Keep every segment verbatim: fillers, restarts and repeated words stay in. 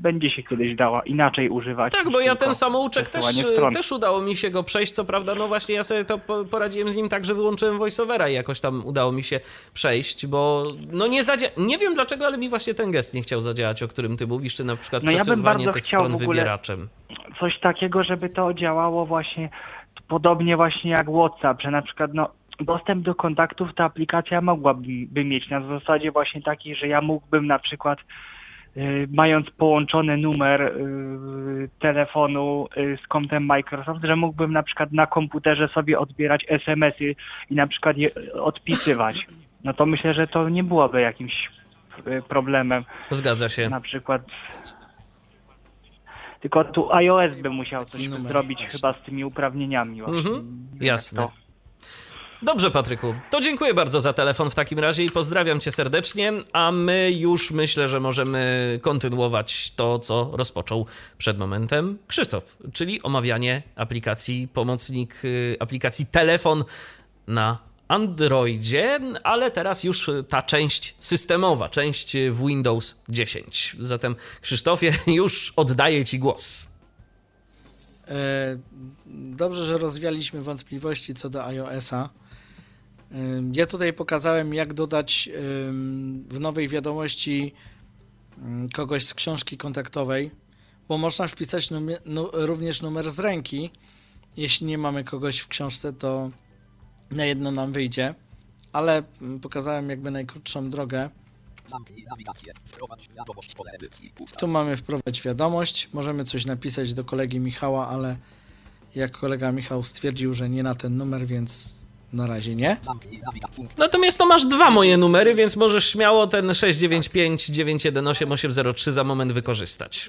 będzie się kiedyś dała inaczej używać. Tak, bo ja ten samouczek też, też udało mi się go przejść, co prawda, no właśnie ja sobie to poradziłem z nim tak, że wyłączyłem voiceovera i jakoś tam udało mi się przejść, bo no nie zadzia... nie wiem dlaczego, ale mi właśnie ten gest nie chciał zadziałać, o którym ty mówisz, czy na przykład no przesuwanie ja tych stron wybieraczem. Coś takiego, żeby to działało właśnie podobnie właśnie jak WhatsApp, że na przykład no dostęp do kontaktów ta aplikacja mogłaby by mieć na zasadzie właśnie takiej, że ja mógłbym na przykład y, mając połączony numer y, telefonu y, z kontem Microsoft, że mógłbym na przykład na komputerze sobie odbierać es em esy i na przykład je odpisywać. No to myślę, że to nie byłoby jakimś y, problemem. Zgadza się. Na przykład tylko tu iOS by musiał coś zrobić właśnie. Chyba z tymi uprawnieniami właśnie. Mhm, jasne. To. Dobrze, Patryku, to dziękuję bardzo za telefon w takim razie i pozdrawiam cię serdecznie, a my już myślę, że możemy kontynuować to, co rozpoczął przed momentem Krzysztof, czyli omawianie aplikacji pomocnik, aplikacji telefon na Androidzie, ale teraz już ta część systemowa, część w Windows dziesięć. Zatem Krzysztofie, już oddaję ci głos. Dobrze, że rozwialiśmy wątpliwości co do iOS-a. Ja tutaj pokazałem, jak dodać w nowej wiadomości kogoś z książki kontaktowej, bo można wpisać numer, no, również numer z ręki. Jeśli nie mamy kogoś w książce, to na jedno nam wyjdzie, ale pokazałem jakby najkrótszą drogę. Tu mamy wprowadź wiadomość. Możemy coś napisać do kolegi Michała, ale jak kolega Michał stwierdził, że nie na ten numer, więc na razie nie. Natomiast to masz dwa moje numery, więc możesz śmiało ten sześć dziewięć pięć dziewięć jeden osiem osiem zero trzy za moment wykorzystać.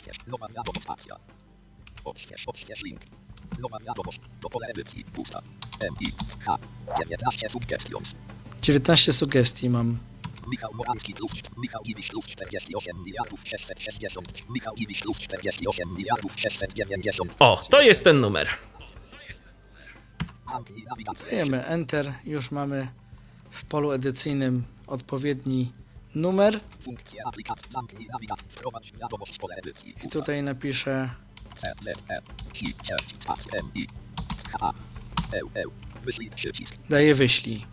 Nowa wiadomość do pole edycji pusta. M I H dziewiętnaście sugestii. dziewiętnaście sugestii mam. Michał Morański plus Michał Iwisz plus czterdzieści osiem miliardów sześćset sześćdziesiąt. Michał Iwisz plus czterdzieści osiem miliardów sześćset dziewięćdziesiąt. O, to jest ten numer. Dajemy Enter. Już mamy w polu edycyjnym odpowiedni numer. Funkcja aplikacji. Zamknij nawigator. Wprowadź wiadomość pole edycji. I tutaj napiszę daję wyślij.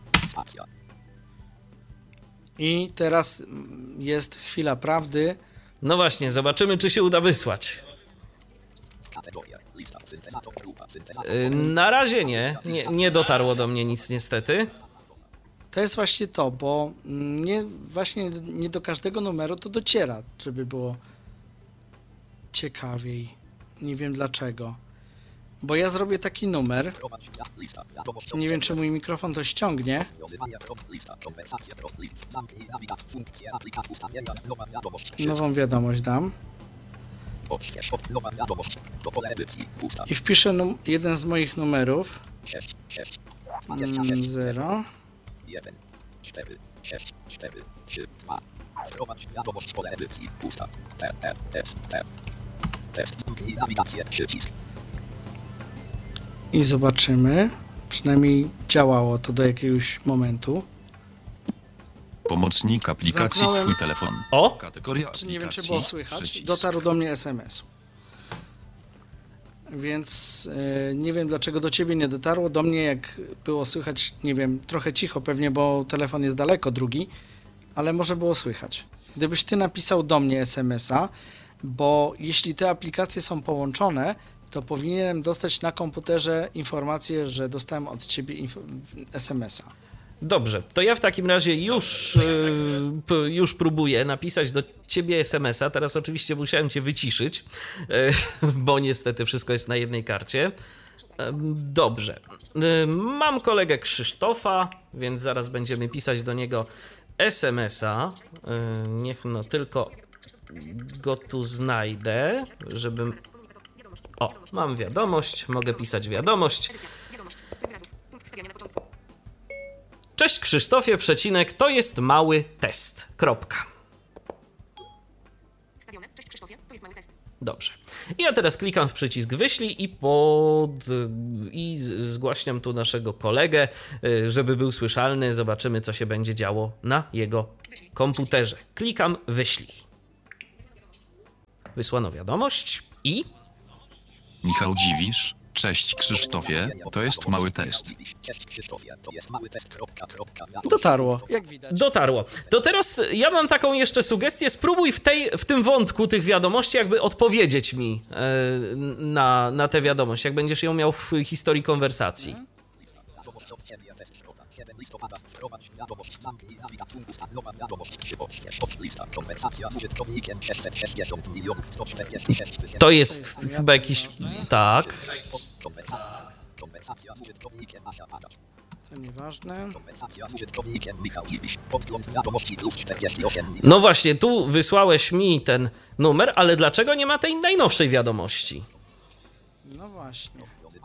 I teraz jest chwila prawdy. No właśnie, zobaczymy, czy się uda wysłać. Yy, na razie nie. nie. Nie dotarło do mnie nic niestety. To jest właśnie to, bo nie, właśnie nie do każdego numeru to dociera, żeby było ciekawiej. Nie wiem dlaczego. Bo ja zrobię taki numer. Nie wiem, czy mój mikrofon to ściągnie. Nową wiadomość dam. I wpiszę num- jeden z moich numerów. zero. Wprowadź wiadomość pole edycji pusta. R R S R. Test nawigację przycisk. I zobaczymy. Przynajmniej działało to do jakiegoś momentu. Pomocnik aplikacji Zamknąłem. Twój telefon. O! Kategoria Czy nie wiem, czy aplikacji, było słychać. przycisk. Dotarł do mnie es em es. Więc yy, nie wiem, dlaczego do ciebie nie dotarło. Do mnie, jak było słychać, nie wiem, trochę cicho pewnie, bo telefon jest daleko, drugi, ale może było słychać. Gdybyś ty napisał do mnie es emesa, bo jeśli te aplikacje są połączone, to powinienem dostać na komputerze informację, że dostałem od ciebie inf- es em esa. Dobrze, to ja w takim razie już, yy, p, już próbuję napisać do ciebie es em esa. Teraz oczywiście musiałem cię wyciszyć, yy, bo niestety wszystko jest na jednej karcie. Yy, dobrze, yy, mam kolegę Krzysztofa, więc zaraz będziemy pisać do niego es em esa. Yy, niech no tylko go tu znajdę, żebym... O, mam wiadomość, mogę pisać wiadomość. Cześć Krzysztofie, przecinek, to jest mały test. Kropka. Cześć Krzysztofie, to jest mały test. Dobrze. I ja teraz klikam w przycisk wyślij i pod... i zgłaśniam tu naszego kolegę, żeby był słyszalny. Zobaczymy, co się będzie działo na jego komputerze. Klikam wyślij. wysłano wiadomość i... Michał Dziwisz. Cześć Krzysztofie, to jest mały test. Dotarło, jak widać. Dotarło. To teraz ja mam taką jeszcze sugestię. Spróbuj w, tej, w tym wątku tych wiadomości jakby odpowiedzieć mi e, na, na tę wiadomość, jak będziesz ją miał w historii konwersacji. To jest chyba jakiś... Tak. To nieważne. No właśnie, tu wysłałeś mi ten numer, ale dlaczego nie ma tej najnowszej wiadomości? No właśnie.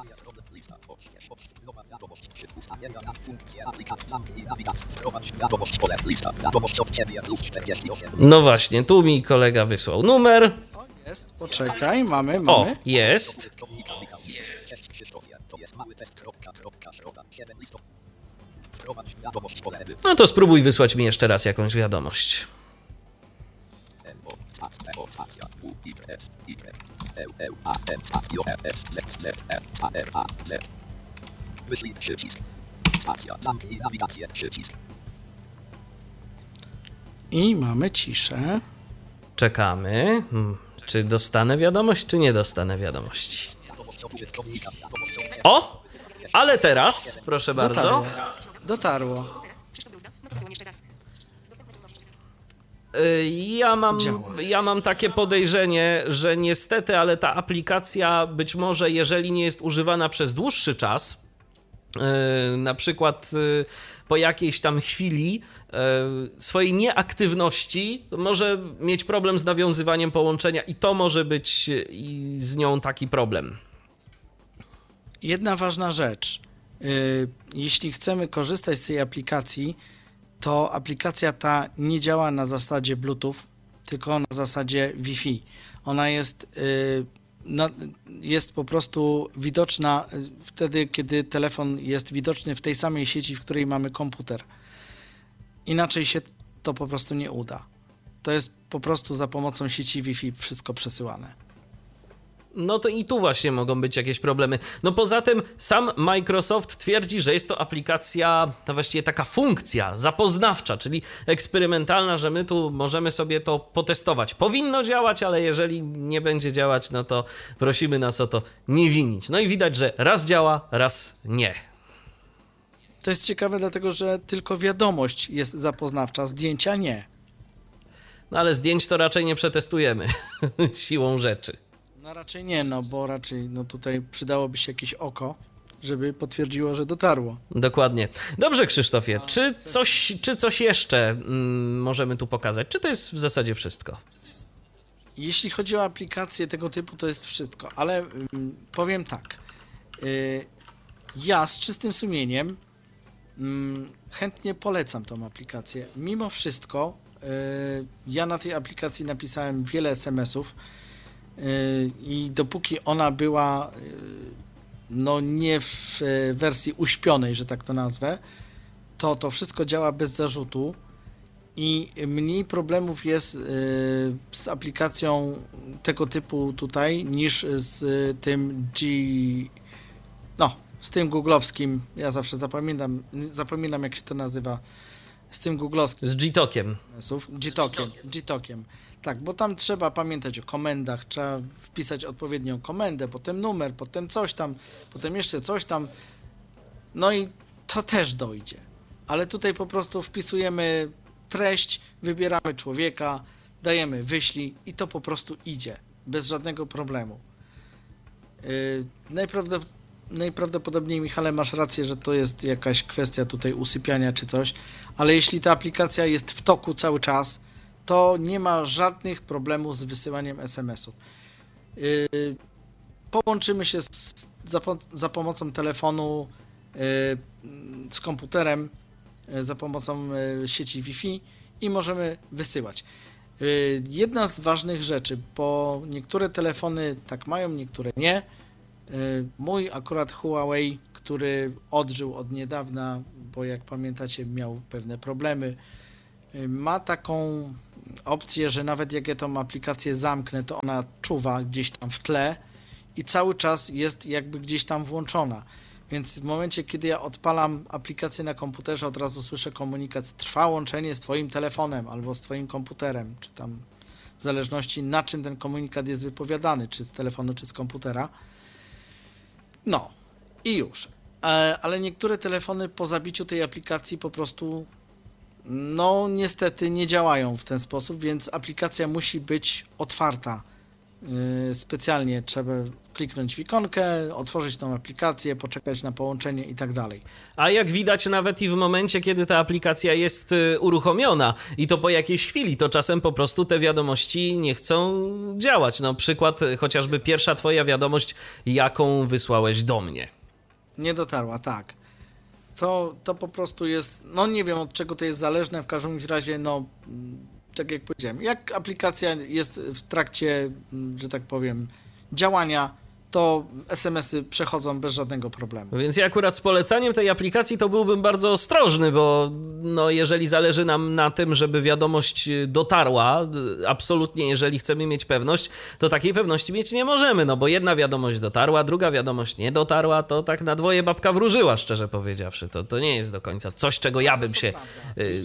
No właśnie, tu mi kolega wysłał numer. O, jest, poczekaj, mamy, mamy. O, jest. No to spróbuj wysłać mi jeszcze raz jakąś wiadomość. Wyślij przycisk. Stacja, zamknij nawigację, przycisk. I mamy ciszę. Czekamy. Hmm, Czy dostanę wiadomość, czy nie dostanę wiadomości? O! Ale teraz, proszę bardzo. Dotarło. Dotarło. Y, Ja mam, Działa. ja mam takie podejrzenie, że niestety, ale ta aplikacja być może, jeżeli nie jest używana przez dłuższy czas, y, na przykład y, po jakiejś tam chwili y, swojej nieaktywności, to może mieć problem z nawiązywaniem połączenia i to może być y, i z nią taki problem. Jedna ważna rzecz. Yy, jeśli chcemy korzystać z tej aplikacji, to aplikacja ta nie działa na zasadzie Bluetooth, tylko na zasadzie Wi-Fi. Ona jest, yy, na, jest po prostu widoczna wtedy, kiedy telefon jest widoczny w tej samej sieci, w której mamy komputer. Inaczej się to po prostu nie uda. To jest po prostu za pomocą sieci Wi-Fi wszystko przesyłane. No to i tu właśnie mogą być jakieś problemy. No poza tym sam Microsoft twierdzi, że jest to aplikacja, no właściwie taka funkcja zapoznawcza, czyli eksperymentalna, że my tu możemy sobie to potestować. Powinno działać, ale jeżeli nie będzie działać, no to prosimy nas o to nie winić. No i widać, że raz działa, raz nie. To jest ciekawe, dlatego że tylko wiadomość jest zapoznawcza, zdjęcia nie. No ale zdjęć to raczej nie przetestujemy siłą rzeczy. No raczej nie, no bo raczej no tutaj przydałoby się jakieś oko, żeby potwierdziło, że dotarło. Dokładnie. Dobrze, Krzysztofie, czy coś, czy coś jeszcze mm, możemy tu pokazać? Czy to jest w zasadzie wszystko? Jeśli chodzi o aplikacje tego typu, to jest wszystko, ale ym, powiem tak. Y, ja z czystym sumieniem ym, chętnie polecam tą aplikację. Mimo wszystko y, ja na tej aplikacji napisałem wiele es em esów y, i dopóki ona była y, no nie w y, wersji uśpionej, że tak to nazwę, to to wszystko działa bez zarzutu. I mniej problemów jest y, z aplikacją tego typu tutaj niż z y, tym G... No, z tym googlowskim. Ja zawsze zapominam, zapominam jak się to nazywa. Z tym googlowskim. Z G-Talkiem. G-Talkiem. G-Talkiem. Tak, bo tam trzeba pamiętać o komendach, trzeba wpisać odpowiednią komendę, potem numer, potem coś tam, potem jeszcze coś tam. No i to też dojdzie. Ale tutaj po prostu wpisujemy treść, wybieramy człowieka, dajemy wyślij i to po prostu idzie, bez żadnego problemu. Yy, najprawdop- najprawdopodobniej, Michale, masz rację, że to jest jakaś kwestia tutaj usypiania czy coś, ale jeśli ta aplikacja jest w toku cały czas, to nie ma żadnych problemów z wysyłaniem es em esów. Yy, połączymy się z, za, po, za pomocą telefonu yy, z komputerem, za pomocą sieci Wi-Fi i możemy wysyłać. Jedna z ważnych rzeczy, bo niektóre telefony tak mają, niektóre nie. Mój akurat Huawei, który odżył od niedawna, bo jak pamiętacie miał pewne problemy, ma taką opcję, że nawet jak ja tą aplikację zamknę, to ona czuwa gdzieś tam w tle i cały czas jest jakby gdzieś tam włączona. Więc w momencie, kiedy ja odpalam aplikację na komputerze, od razu słyszę komunikat: trwa łączenie z twoim telefonem albo z twoim komputerem, czy tam w zależności na czym ten komunikat jest wypowiadany, czy z telefonu, czy z komputera. No i już. Ale niektóre telefony po zabiciu tej aplikacji po prostu no niestety nie działają w ten sposób, więc aplikacja musi być otwarta. Yy, specjalnie trzeba kliknąć w ikonkę, otworzyć tą aplikację, poczekać na połączenie i tak dalej. A jak widać, nawet i w momencie, kiedy ta aplikacja jest y, uruchomiona i to po jakiejś chwili, to czasem po prostu te wiadomości nie chcą działać. No przykład, y, chociażby pierwsza twoja wiadomość, jaką wysłałeś do mnie. Nie dotarła, tak. To, to po prostu jest, no nie wiem od czego to jest zależne, w każdym razie, no tak jak powiedziałem, jak aplikacja jest w trakcie, że tak powiem, działania, to es em esy przechodzą bez żadnego problemu. Więc ja akurat z polecaniem tej aplikacji to byłbym bardzo ostrożny, bo no jeżeli zależy nam na tym, żeby wiadomość dotarła, absolutnie jeżeli chcemy mieć pewność, to takiej pewności mieć nie możemy, no bo jedna wiadomość dotarła, druga wiadomość nie dotarła, to tak na dwoje babka wróżyła, szczerze powiedziawszy. To, to nie jest do końca coś, czego ja bym się y,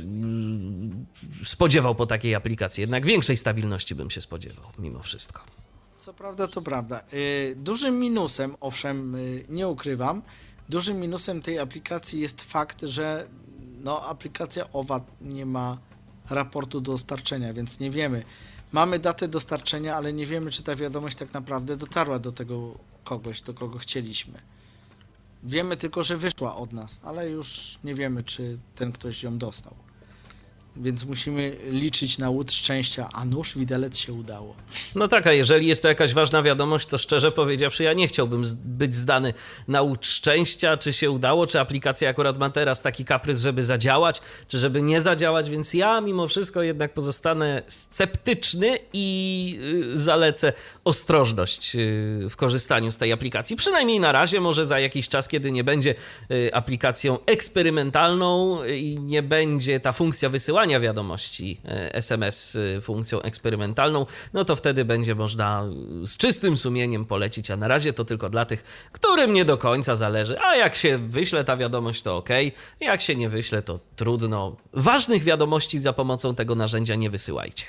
spodziewał po takiej aplikacji. Jednak większej stabilności bym się spodziewał, mimo wszystko. Co prawda, to prawda. Dużym minusem, owszem, nie ukrywam, dużym minusem tej aplikacji jest fakt, że no, aplikacja owa nie ma raportu dostarczenia, więc nie wiemy. Mamy datę dostarczenia, ale nie wiemy, czy ta wiadomość tak naprawdę dotarła do tego kogoś, do kogo chcieliśmy. Wiemy tylko, że wyszła od nas, ale już nie wiemy, czy ten ktoś ją dostał. Więc musimy liczyć na łód szczęścia, a nóż widelec się udało. No tak, a jeżeli jest to jakaś ważna wiadomość, to szczerze powiedziawszy, ja nie chciałbym być zdany na łód szczęścia, czy się udało, czy aplikacja akurat ma teraz taki kaprys, żeby zadziałać, czy żeby nie zadziałać, więc ja mimo wszystko jednak pozostanę sceptyczny i zalecę ostrożność w korzystaniu z tej aplikacji. Przynajmniej na razie, może za jakiś czas, kiedy nie będzie aplikacją eksperymentalną i nie będzie ta funkcja wysyłania wiadomości es em es funkcją eksperymentalną, no to wtedy będzie można z czystym sumieniem polecić, a na razie to tylko dla tych, którym nie do końca zależy, a jak się wyśle ta wiadomość, to okej, jak się nie wyśle, to trudno. Ważnych wiadomości za pomocą tego narzędzia nie wysyłajcie.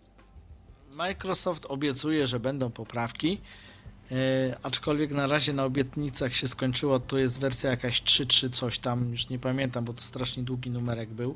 Microsoft obiecuje, że będą poprawki, e, aczkolwiek na razie na obietnicach się skończyło, to jest wersja jakaś trzy trzy coś tam, już nie pamiętam, bo to strasznie długi numerek był.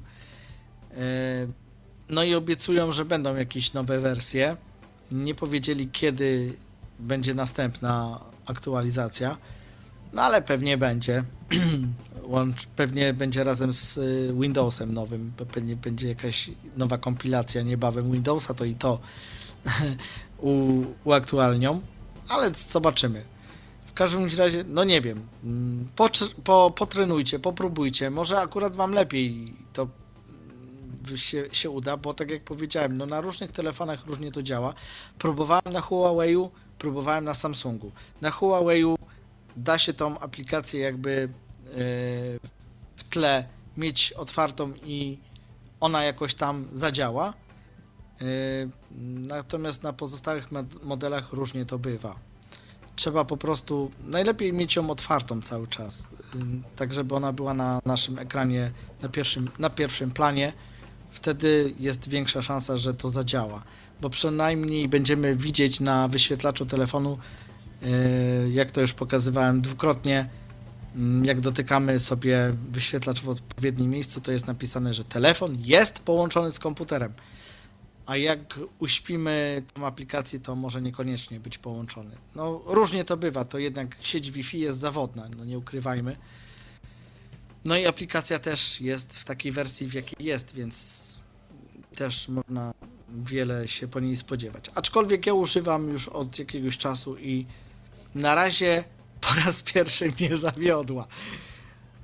No i obiecują, że będą jakieś nowe wersje. Nie powiedzieli, kiedy będzie następna aktualizacja, no ale pewnie będzie. Łącz, pewnie będzie razem z Windowsem nowym, pewnie będzie jakaś nowa kompilacja niebawem Windowsa, to i to u, uaktualnią, ale zobaczymy. W każdym razie, no nie wiem, po, po, potrenujcie, popróbujcie, może akurat wam lepiej to Się, się uda, bo tak jak powiedziałem, no na różnych telefonach różnie to działa. Próbowałem na Huawei'u, próbowałem na Samsungu. Na Huawei'u da się tą aplikację jakby yy, w tle mieć otwartą i ona jakoś tam zadziała. Yy, natomiast na pozostałych modelach różnie to bywa. Trzeba po prostu, najlepiej mieć ją otwartą cały czas, yy, tak żeby ona była na naszym ekranie na pierwszym, na pierwszym planie. Wtedy jest większa szansa, że to zadziała, bo przynajmniej będziemy widzieć na wyświetlaczu telefonu, jak to już pokazywałem dwukrotnie, jak dotykamy sobie wyświetlacz w odpowiednim miejscu, to jest napisane, że telefon jest połączony z komputerem, a jak uśpimy tą aplikację, to może niekoniecznie być połączony. No różnie to bywa, to jednak sieć Wi-Fi jest zawodna, no nie ukrywajmy. No i aplikacja też jest w takiej wersji, w jakiej jest, więc też można wiele się po niej spodziewać. Aczkolwiek ja używam już od jakiegoś czasu i na razie po raz pierwszy mnie zawiodła.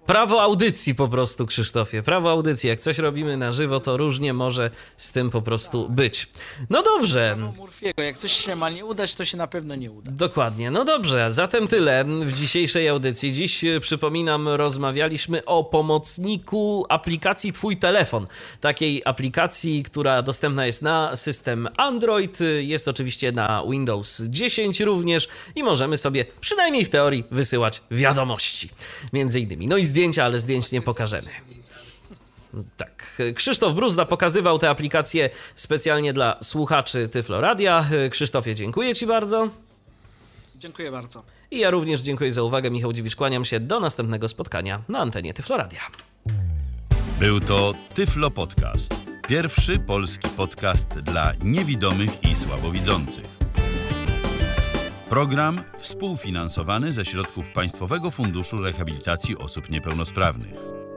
Prawo audycji po prostu, Krzysztofie. Prawo audycji. Jak coś robimy na żywo, to różnie może z tym po prostu być. No dobrze. Prawo Murphy'ego. Jak coś się ma nie udać, to się na pewno nie uda. Dokładnie. No dobrze. Zatem tyle w dzisiejszej audycji. Dziś, przypominam, rozmawialiśmy o pomocniku aplikacji Twój Telefon. Takiej aplikacji, która dostępna jest na system Android. Jest oczywiście na Windows dziesięć również i możemy sobie przynajmniej w teorii wysyłać wiadomości. Między innymi. No i zdjęcia, ale zdjęć nie pokażemy. Tak. Krzysztof Bruzda pokazywał tę aplikację specjalnie dla słuchaczy Tyflo Radia. Krzysztofie, dziękuję Ci bardzo. Dziękuję bardzo. I ja również dziękuję za uwagę. Michał Dziwisz, kłaniam się. Do następnego spotkania na antenie Tyflo Radia. Był to Tyflo Podcast. Pierwszy polski podcast dla niewidomych i słabowidzących. Program współfinansowany ze środków Państwowego Funduszu Rehabilitacji Osób Niepełnosprawnych.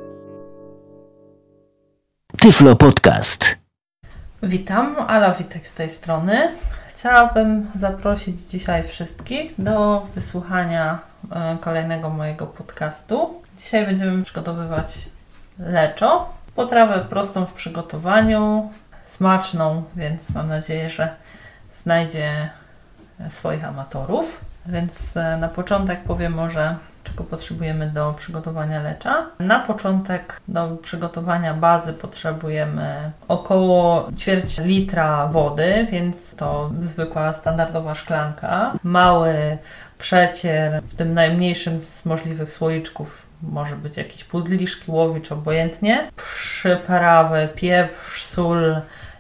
Tyflo Podcast. Witam, Ala Witek z tej strony. Chciałabym zaprosić dzisiaj wszystkich do wysłuchania kolejnego mojego podcastu. Dzisiaj będziemy przygotowywać leczo. Potrawę prostą w przygotowaniu, smaczną, więc mam nadzieję, że znajdzie swoich amatorów. Więc na początek powiem może, czego potrzebujemy do przygotowania lecza. Na początek do przygotowania bazy potrzebujemy około ćwierć litra wody, więc to zwykła standardowa szklanka. Mały przecier, w tym najmniejszym z możliwych słoiczków, może być jakiś pudli, szkiłowicz, obojętnie. Przyprawy, pieprz, sól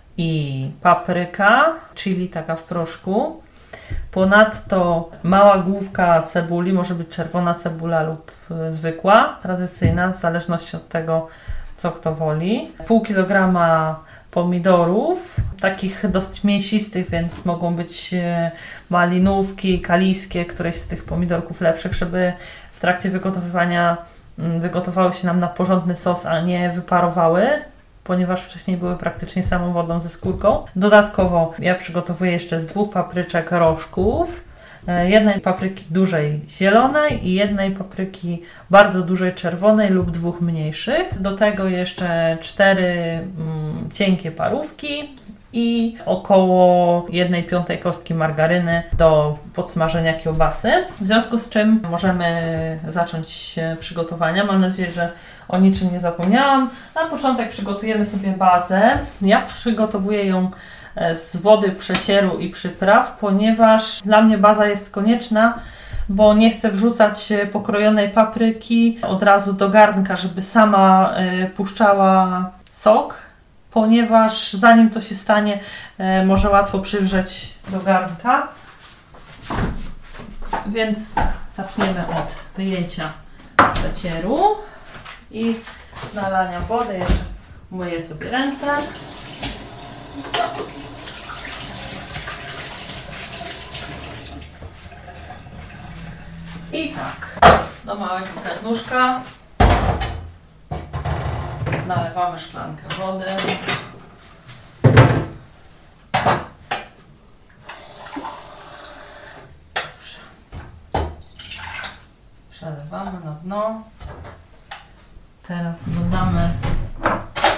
i papryka, chili taka w proszku. Ponadto mała główka cebuli, może być czerwona cebula lub zwykła, tradycyjna, w zależności od tego, co kto woli. Pół kilograma pomidorów, takich dosyć mięsistych, więc mogą być malinówki, kaliskie, któreś z tych pomidorków lepszych, żeby w trakcie wygotowywania wygotowały się nam na porządny sos, a nie wyparowały, ponieważ wcześniej były praktycznie samą wodą ze skórką. Dodatkowo ja przygotowuję jeszcze z dwóch papryczek rożków, jednej papryki dużej zielonej i jednej papryki bardzo dużej czerwonej lub dwóch mniejszych. Do tego jeszcze cztery mm, cienkie parówki i około jednej piątej kostki margaryny do podsmażenia kiełbasy. W związku z czym możemy zacząć przygotowania. Mam nadzieję, że o niczym nie zapomniałam. Na początek przygotujemy sobie bazę. Ja przygotowuję ją z wody, przecieru i przypraw, ponieważ dla mnie baza jest konieczna, bo nie chcę wrzucać pokrojonej papryki od razu do garnka, żeby sama puszczała sok, ponieważ zanim to się stanie, może łatwo przywrzeć do garnka. Więc zaczniemy od wyjęcia przecieru i nalania wody. Jeszcze myję sobie ręce. I tak, do małego garnuszka nalewamy szklankę wody. Przelewamy na dno. Teraz dodamy